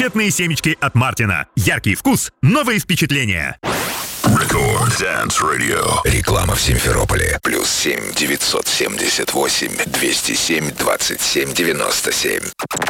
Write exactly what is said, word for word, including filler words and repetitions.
Конфетные семечки от Мартина. Яркий вкус, новые впечатления. Рекорд Dance Radio. Реклама в Симферополе. Плюс семь девятьсот семьдесят восемь двести семь двадцать семь девяносто семь.